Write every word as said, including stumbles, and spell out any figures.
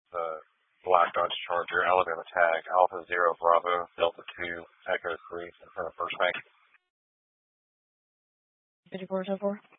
the Black Dodge Charger, Alabama tag, Alpha Zero Bravo, Delta two, Echo three, in front of First Bank. fifty-four oh four.